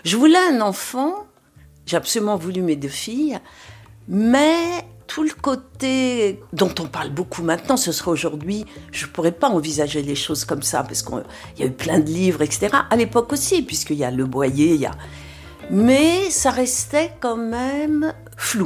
Je voulais un enfant, j'ai absolument voulu mes 2 filles, mais tout le côté dont on parle beaucoup maintenant, ce serait aujourd'hui, je ne pourrais pas envisager les choses comme ça, parce qu'il y a eu plein de livres, etc. À l'époque aussi, puisqu'il y a Le Boyer, mais ça restait quand même flou.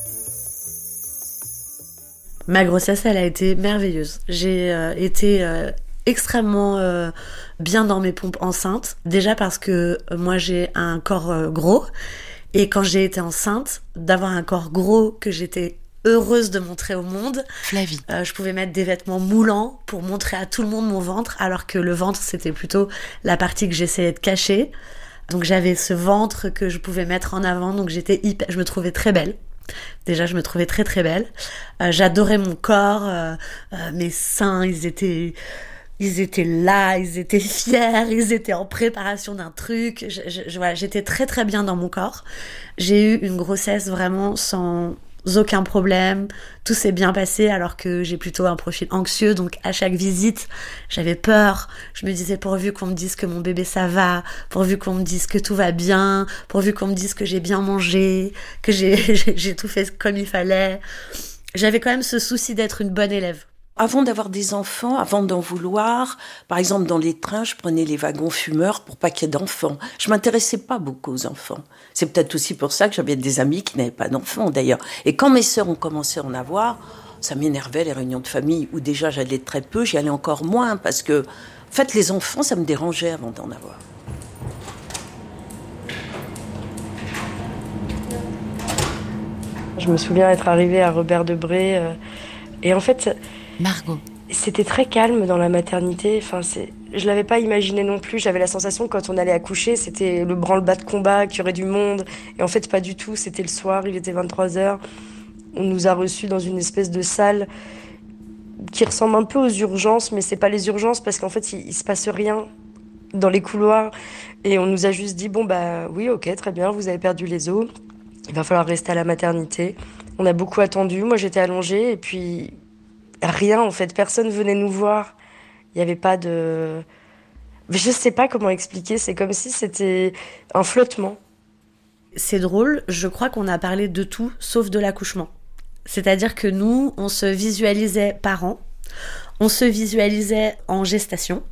Ma grossesse, elle a été merveilleuse. J'ai été extrêmement bien dans mes pompes enceintes. Déjà parce que moi, j'ai un corps gros. Et quand j'ai été enceinte, d'avoir un corps gros que j'étais heureuse de montrer au monde. Flavie. Je pouvais mettre des vêtements moulants pour montrer à tout le monde mon ventre, alors que le ventre, c'était plutôt la partie que j'essayais de cacher. Donc j'avais ce ventre que je pouvais mettre en avant, donc je me trouvais très belle. Déjà, je me trouvais très très belle. J'adorais mon corps, mes seins, ils étaient là, ils étaient fiers, ils étaient en préparation d'un truc. Voilà, j'étais très très bien dans mon corps. J'ai eu une grossesse vraiment sans aucun problème. Tout s'est bien passé alors que j'ai plutôt un profil anxieux. Donc à chaque visite, j'avais peur. Je me disais pourvu qu'on me dise que mon bébé ça va, pourvu qu'on me dise que tout va bien, pourvu qu'on me dise que j'ai bien mangé, que j'ai tout fait comme il fallait. J'avais quand même ce souci d'être une bonne élève. Avant d'avoir des enfants, avant d'en vouloir, par exemple dans les trains, je prenais les wagons fumeurs pour pas qu'il y ait d'enfants. Je m'intéressais pas beaucoup aux enfants. C'est peut-être aussi pour ça que j'avais des amis qui n'avaient pas d'enfants d'ailleurs. Et quand mes sœurs ont commencé à en avoir, ça m'énervait les réunions de famille où déjà j'allais très peu, j'y allais encore moins parce que, en fait, les enfants, ça me dérangeait avant d'en avoir. Je me souviens être arrivée à Robert Debré et en fait... Margot. C'était très calme dans la maternité. Je l'avais pas imaginé non plus. J'avais la sensation que quand on allait accoucher, c'était le branle-bas de combat, qu'il y aurait du monde. Et en fait, pas du tout. C'était le soir, il était 23h. On nous a reçus dans une espèce de salle qui ressemble un peu aux urgences, mais c'est pas les urgences parce qu'en fait, il se passe rien dans les couloirs. Et on nous a juste dit, bon bah oui, ok, très bien, vous avez perdu les os. Il va falloir rester à la maternité. On a beaucoup attendu. Moi, j'étais allongée et puis... Rien, en fait. Personne venait nous voir. Il n'y avait pas de... Je ne sais pas comment expliquer. C'est comme si c'était un flottement. C'est drôle. Je crois qu'on a parlé de tout, sauf de l'accouchement. C'est-à-dire que nous, on se visualisait parents. On se visualisait en gestation.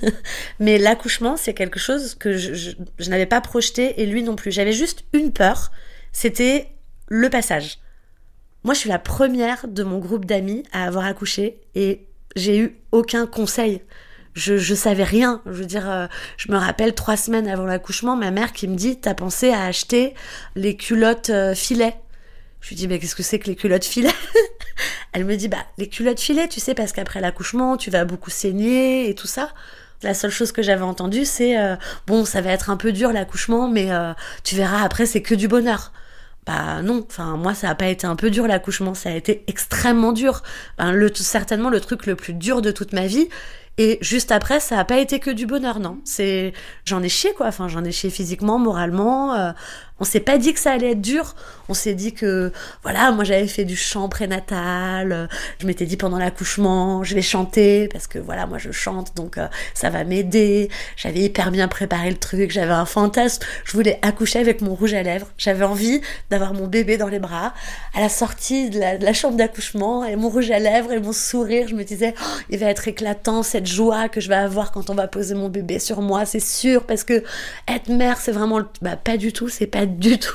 Mais l'accouchement, c'est quelque chose que je n'avais pas projeté et lui non plus. J'avais juste une peur. C'était le passage. Moi, je suis la première de mon groupe d'amis à avoir accouché et j'ai eu aucun conseil. Je savais rien. Je veux dire, je me rappelle 3 semaines avant l'accouchement, ma mère qui me dit « T'as pensé à acheter les culottes filets ?» Je lui dis « Mais qu'est-ce que c'est que les culottes filets ?» Elle me dit « Les culottes filets, tu sais, parce qu'après l'accouchement, tu vas beaucoup saigner et tout ça. » La seule chose que j'avais entendue, c'est « Bon, ça va être un peu dur l'accouchement, mais tu verras, après, c'est que du bonheur. » Bah non, moi ça a pas été un peu dur l'accouchement, ça a été extrêmement dur. Certainement le truc le plus dur de toute ma vie. Et juste après, ça a pas été que du bonheur, non. J'en ai chié quoi, j'en ai chié physiquement, moralement. On s'est pas dit que ça allait être dur. On s'est dit que, voilà, moi j'avais fait du chant prénatal. Je m'étais dit pendant l'accouchement, je vais chanter parce que voilà, moi je chante, donc ça va m'aider. J'avais hyper bien préparé le truc, j'avais un fantasme. Je voulais accoucher avec mon rouge à lèvres. J'avais envie d'avoir mon bébé dans les bras à la sortie de la chambre d'accouchement et mon rouge à lèvres et mon sourire. Je me disais, oh, il va être éclatant cette joie que je vais avoir quand on va poser mon bébé sur moi, c'est sûr, parce que être mère, c'est vraiment pas du tout, c'est pas du tout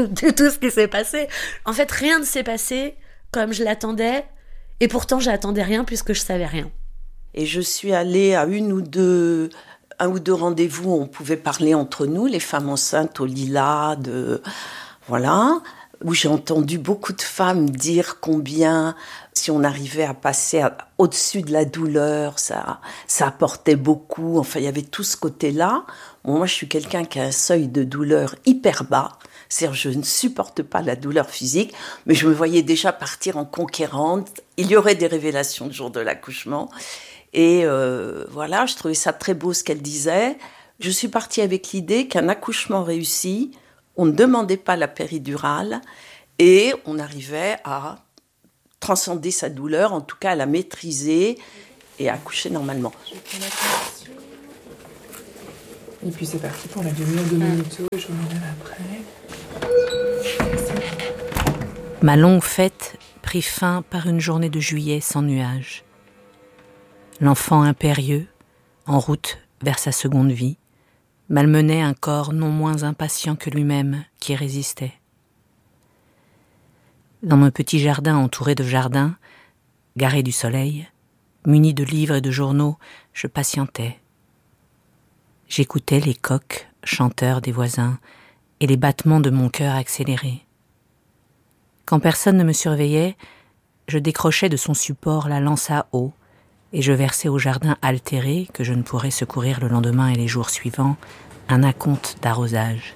ce qui s'est passé. En fait, rien ne s'est passé comme je l'attendais, et pourtant j'attendais rien puisque je savais rien. Et je suis allée à un ou deux rendez-vous où on pouvait parler entre nous, les femmes enceintes au Lilas, voilà, où j'ai entendu beaucoup de femmes dire combien, si on arrivait à passer au-dessus de la douleur, ça apportait beaucoup. Enfin, il y avait tout ce côté-là. Bon, moi, je suis quelqu'un qui a un seuil de douleur hyper bas. C'est-à-dire, je ne supporte pas la douleur physique, mais je me voyais déjà partir en conquérante. Il y aurait des révélations le jour de l'accouchement. Et voilà, je trouvais ça très beau ce qu'elle disait. Je suis partie avec l'idée qu'un accouchement réussi, on ne demandait pas la péridurale et on arrivait à transcender sa douleur, en tout cas à la maîtriser et à accoucher normalement. Et puis c'est parti pour la demi-heure de Magnéto et je reviens après. Ma longue fête prit fin par une journée de juillet sans nuages. L'enfant impérieux, en route vers sa seconde vie, malmenait un corps non moins impatient que lui-même qui résistait. Dans mon petit jardin entouré de jardins, garé du soleil, muni de livres et de journaux, je patientais. J'écoutais les coqs, chanteurs des voisins, et les battements de mon cœur accélérés. Quand personne ne me surveillait, je décrochais de son support la lance à eau, et je versais au jardin altéré, que je ne pourrais secourir le lendemain et les jours suivants, un acompte d'arrosage.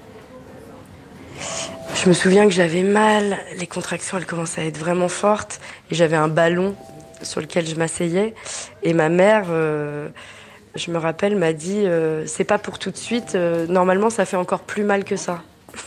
Je me souviens que j'avais mal, les contractions elles commençaient à être vraiment fortes, et j'avais un ballon sur lequel je m'asseyais, et ma mère, je me rappelle, m'a dit c'est pas pour tout de suite, normalement ça fait encore plus mal que ça.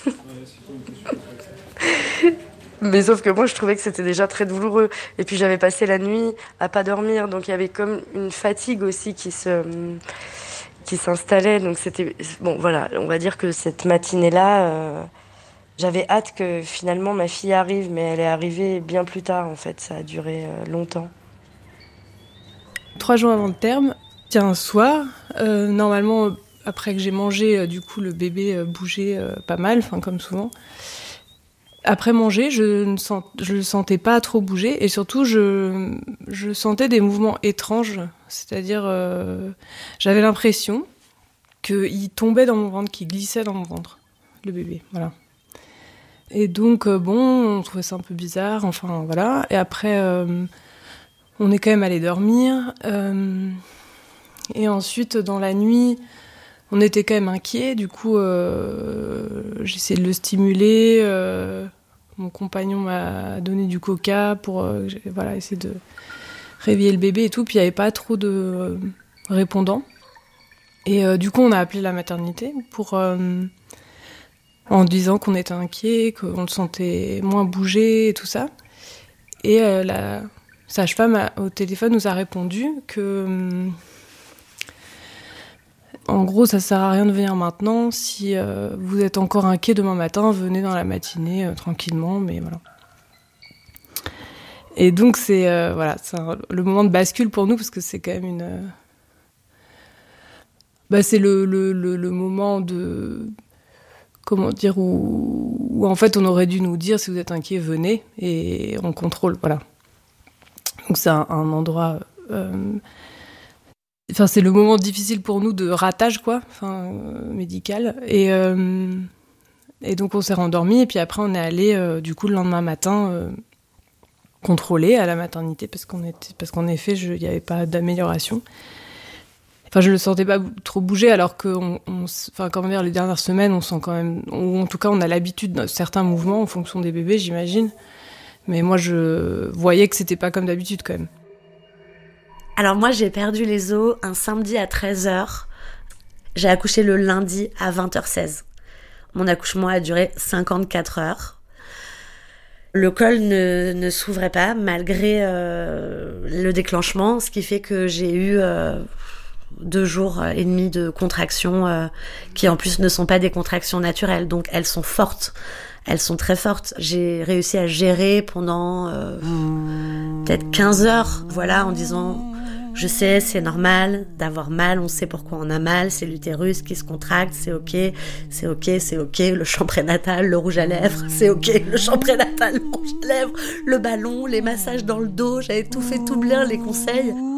Mais sauf que moi je trouvais que c'était déjà très douloureux, et puis j'avais passé la nuit à pas dormir, donc il y avait comme une fatigue aussi qui s'installait, donc c'était bon, voilà, on va dire que cette matinée-là, j'avais hâte que finalement ma fille arrive, mais elle est arrivée bien plus tard en fait, ça a duré longtemps. 3 jours avant le terme, un soir, normalement après que j'ai mangé, du coup le bébé bougeait pas mal, enfin comme souvent. Après manger, je le sentais pas trop bouger, et surtout je sentais des mouvements étranges, c'est-à-dire j'avais l'impression qu'il tombait dans mon ventre, qu'il glissait dans mon ventre, le bébé, voilà. Et donc on trouvait ça un peu bizarre, enfin voilà. Et après on est quand même allé dormir, et ensuite dans la nuit on était quand même inquiets, du coup j'essayais de le stimuler, mon compagnon m'a donné du coca pour essayer de réveiller le bébé et tout, puis il n'y avait pas trop de répondants. Et du coup on a appelé la maternité en disant qu'on était inquiets, qu'on le sentait moins bouger et tout ça. Et la sage-femme au téléphone nous a répondu que en gros, ça sert à rien de venir maintenant. Si vous êtes encore inquiet demain matin, venez dans la matinée tranquillement, mais voilà. Et donc c'est le moment de bascule pour nous, parce que c'est quand même c'est le moment de comment dire où en fait on aurait dû nous dire si vous êtes inquiet, venez et on contrôle, voilà. Donc c'est un endroit. Enfin, c'est le moment difficile pour nous de ratage, quoi, médical. Et donc, on s'est rendormis. Et puis après, on est allé, du coup, le lendemain matin, contrôler à la maternité, parce qu'en effet, il n'y avait pas d'amélioration. Enfin, je le sentais pas trop bouger, alors que, les dernières semaines, on sent quand même, ou en tout cas, on a l'habitude de certains mouvements en fonction des bébés, j'imagine. Mais moi, je voyais que c'était pas comme d'habitude, quand même. Alors moi, j'ai perdu les os un samedi à 13h. J'ai accouché le lundi à 20h16. Mon accouchement a duré 54 heures. Le col ne s'ouvrait pas malgré le déclenchement, ce qui fait que j'ai eu 2 jours et demi de contractions qui en plus ne sont pas des contractions naturelles, donc elles sont fortes. Elles sont très fortes. J'ai réussi à gérer pendant peut-être 15 heures, voilà, en disant je sais, c'est normal d'avoir mal, on sait pourquoi on a mal, c'est l'utérus qui se contracte, c'est ok, le chant prénatal, le rouge à lèvres, c'est ok, le chant prénatal, le rouge à lèvres, le ballon, les massages dans le dos, j'avais tout fait tout bien, les conseils.